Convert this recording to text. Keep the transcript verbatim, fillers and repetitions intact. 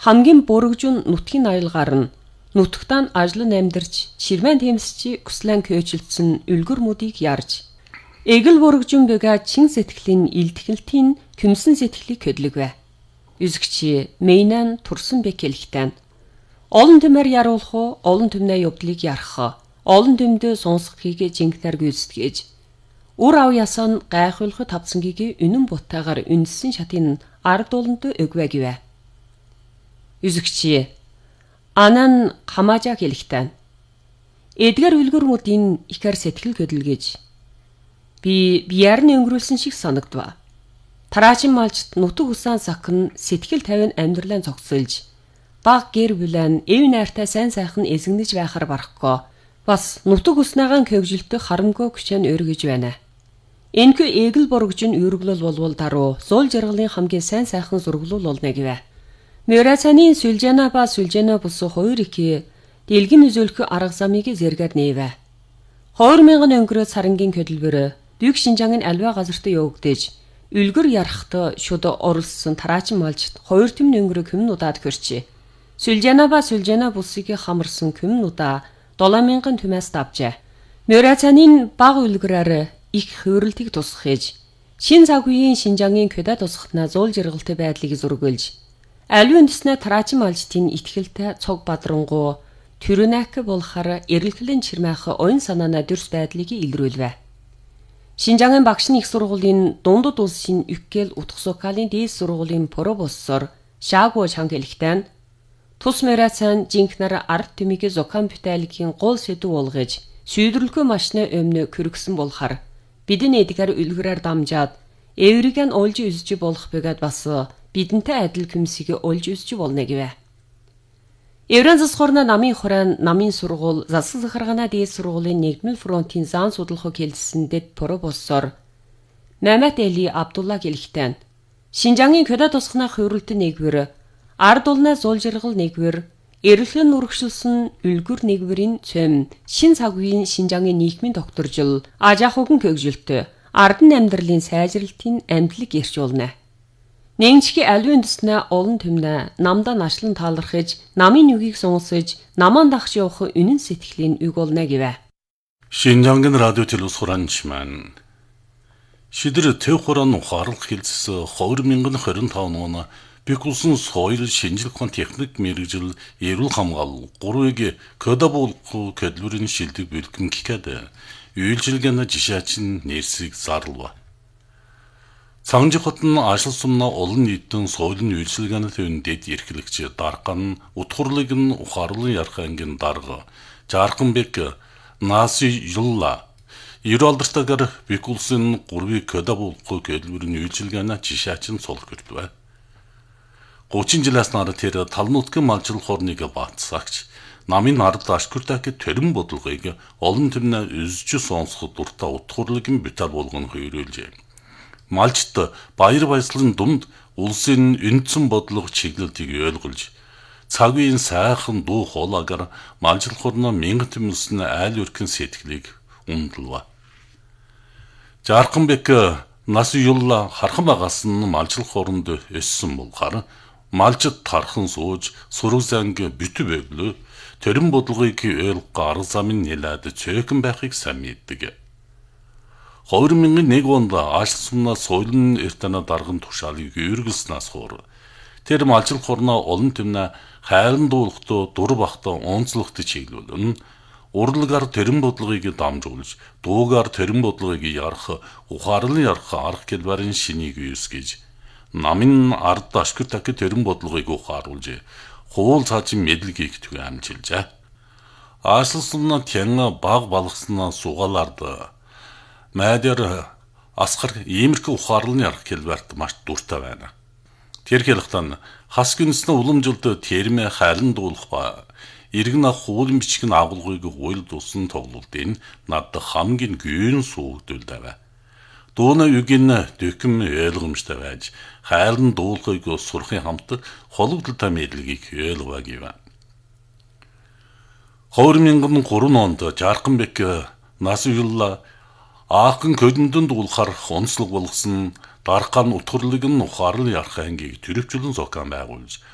хамгийн бүрэгжүн нутгийн аялгаар нь нутагтаа ажлан амьдарч ширмэн тэмсчи хүслэн көөжилдсөн үлгэр мөдийг ярж эгэл бүрэгжүн бэга чин сэтгэлийн илтгэлтийн күмсэн сэтгэлийг хөдлөгвэ. Үзэгчи мэйнэн турсан бэкэлхтэн олон төмөр яруулах уу олон төмнө явдлыг ярах олон төмдө сонсхийг жинхнэр гүйцэтгэж үр ав ясан гайхуулах тавцангийг үнэн бутаагаар үнсэн шатын ард олонд өгвэгэвэ. Үзэгчи анан хамаажа хэлхтэн эдгэр үлгэр мөдийн ихэр сэтгэл хөдөлгөж би биярны өнгөрүүлсэн шиг санагдва. Тараачин малчт нутаг усан сахин сэтгэл тавин амьдралаа зогсолж баг гэр бүлэн эв найртай сайн сайхан эзэгнэж байхаар барахгүй бас нутаг уснаагаан көгжилтөй харамгүй хүчэн өргөж байна. Энэхүү эгэл боргожин үүрглэл болвол даруу зуул жаргалын хамгийн сайн сайхан зурглал болно гэвэ. Мөрацаны сүлжэна ба сүлжэна бусуу хоёр их дэлгэн үзүүлэх арга замыг зэрэгээр нээвэ. хоёр мянган өнгөрөө сарангийн хөдөлбөр Дүйг Шинжаангийн альва газарт явагдаж үлгэр ярахт шуд оролцсон тараачин малжт хоёр төмн өнгөрөө комнуудад хөрчи. Сүлжэна ба сүлжэна бусыг хамарсан комнуудаа долоо мянган түмэс давжээ. Мөрацаны баг үлгэрээр их хөрөлтийг тусгахж шин цаг үеийн Шинжаангийн көдө тусгахна зуул жаргалтай байдлыг зургуулж аливаа үндэснэ тараачин малжтын итгэлтэй цог бадрангуу төрөнэк болохаар эрэлхлэн чирмэх оюун санаана дүрс байдлыг илрүүлвэ. Шинжаангийн багшны их сургуулийн дундад улсын Үккэл Утгасукалын дээд сургуулийн профессор Шаагу Чангэлхтэн тус мөрацан жинхнэр ард түмийг зокан бүтээлгийн гол сэдв болгож шийдвэрлэхгүй машины өмнө көргсөн болохоор бидний эдгээр үлгэрээр дамжаад эврийг нь олж үзэж болох бөгөөд бас бидэнтэй адил хүмсийг олж үзэж болно гэвэ. Еврен засхорна намын хураан намын сургууль засаг захаргана дээд сургуулийн нэгдмэл фронтын зан судлах хэлсэндэд профессор Мамат Эли Абдулла гэлхтэн Шинжаангийн көдө тусгахнаа хөрөлтөн нэгвэр ард улнаа зуул жаргал нэгвэр эрэлхэн үргшилсэн үлгэр нэгвэрийн цөм шин цаг үеийн Шинжаангийн нийгмийн докторжил ажаахуган көгжилтөө ардан амьдралын сайжралтын амтлаг ирч болно. Нэгчги аливаа үндэснэ олон төмнө намдаа нашлан таалархаж намын үгийг сонсож намаан дахж явах үнэн сэтгэлийн үг болно гэвэ. Шинжаангийн радио телевиз хураанчман шидэр төв хуран ухаарлах хэлс хоёр мянган хорин таван он бикулсын соёл шинжилх ухаан техник мэргэжил эрүүл хамгаалал гурвыг көдө болох хөдөлмөрийн шилдэг бэлтгэн гэхэд үйлчилгээний жишээчин нэрсийг зарлва. Цангжи хотын ашил сумна олон нийтэн соёлын үйлчилгээний төвөндөд эрхлэгч дарган утгуурлыг нь ухаарлын ярах ангийн дарга Жарканбек Наси Юлла ерөө алдарстагаар бикулсын гурвыг көдө болох хөдөлмөрийн үйлчилгээний жишээчин сул гэрдвэ. гучин жилээс нар тэр талнуутгийн малжил хорныг баатсагч намын ард ашгүртаки төрөн бодлогыг олон төмнө үзж сонсох дуртай утгуурлыг нь битал болгоно хөрөөлжээ. Малчт баяр баясгалын дунд улсын үндсэн бодлого чиглэлтийг ойлгуулж цаг үеийн сайхан дуу хоолойгоор малжил хорно мянган төмөлсөн айл өркөн сэтгэлийг ундлва. Жарканбек Насиюлла хархан багаас нь малжил хоронд өссөн болохоор малжид тархан сууж сураг занг битүү бэглөө төрөн бодлогыг ойлгох арга замын нэлээд цөөхөн байхыг сайн мэддэг. хоёр мянган нэг онд ашил сумна соёлын эртэнэ дарган тушаалыг үргэлснээс хуур. Тэр малжил хорноо олон төмнө хайран дуулахтаа дур бахтаа онцлогт чиглүүлэн урлагаар төрөн бодлогыг дамжуулж дуугаар төрөн бодлогыг ярах ухаарлын ярах арга хэлбэрийн шинийг үүсгэж намын ард ашгүртаки төрөн бодлогыг ухааруулж хуул цаачийн мэдлэгийг түгэ амжилжээ. Ашил сумна тянга баг балгснаа сугаалард Мэдэр асгар иймэрхүү ухаарлын арга хэлбэрт маш дуртай байна. Тэр хэлэхдээ хас гүнснэ уламжилд термэ хайлан дуулах ба иргэн ах хуулын бичиг нь агуулгыг хуйл дусан тоглолтын над хамгийн гүйн суугдулдавэ. Дууна үгэн дөкм ойлгомжтой байж хайлан дуулахыг сурахын хамт хологдолтой мэдлэгийг ойлгова гэв. хоёр мянган гурван онд Жарканбек Насиюлла Аахын көдөндөн дуулахар онцлог болгосон даргаан утгуурлыг нь ухаарлын ярах ангийг төрөвчлөн зохион байгуулж